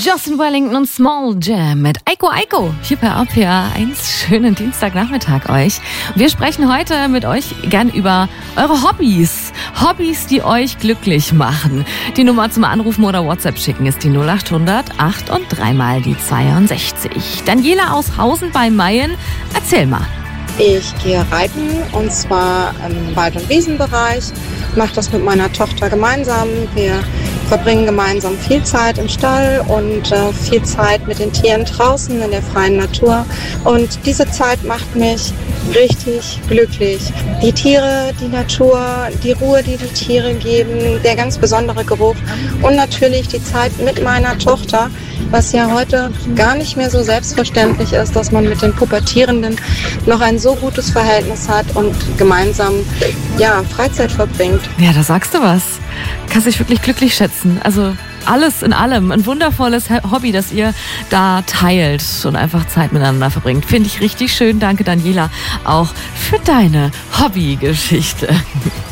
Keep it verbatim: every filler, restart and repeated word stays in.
Justin Wellington und Small Jam mit Eiko Eiko hier bei R P R eins. Schönen Dienstagnachmittag euch. Wir sprechen heute mit euch gern über eure Hobbys. Hobbys, die euch glücklich machen. Die Nummer zum Anrufen oder WhatsApp schicken ist die null acht hundert acht und dreimal die zweiundsechzig. Daniela aus Hausen bei Mayen, erzähl mal. Ich gehe reiten und zwar im Wald- und Wiesenbereich, mache das mit meiner Tochter gemeinsam. Wir verbringen gemeinsam viel Zeit im Stall und äh, viel Zeit mit den Tieren draußen in der freien Natur. Und diese Zeit macht mich richtig glücklich. Die Tiere, die Natur, die Ruhe, die die Tiere geben, der ganz besondere Geruch und natürlich die Zeit mit meiner Tochter, was ja heute gar nicht mehr so selbstverständlich ist, dass man mit den Pubertierenden noch ein so gutes Verhältnis hat und gemeinsam ja, Freizeit verbringt. Ja, da sagst du was. Kannst dich wirklich glücklich schätzen. Also alles in allem. Ein wundervolles Hobby, das ihr da teilt und einfach Zeit miteinander verbringt. Finde ich richtig schön. Danke, Daniela, auch für deine Hobbygeschichte.